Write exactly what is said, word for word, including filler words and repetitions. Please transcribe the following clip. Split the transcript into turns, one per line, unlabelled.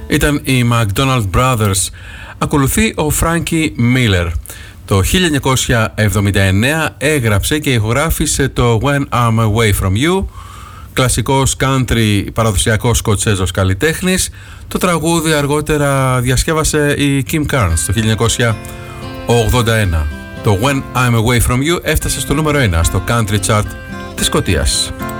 Ήταν οι McDonald Brothers. Ακολουθεί ο Frankie Miller. Το χίλια εννιακόσια εβδομήντα εννέα έγραψε και ηχογράφησε το When I'm Away From You, κλασικός country παραδοσιακός σκοτσέζος καλλιτέχνης. Το τραγούδι αργότερα διασκεύασε η Kim Carnes το χίλια εννιακόσια ογδόντα ένα. Το When I'm Away From You έφτασε στο νούμερο ένα στο country chart της Σκωτίας.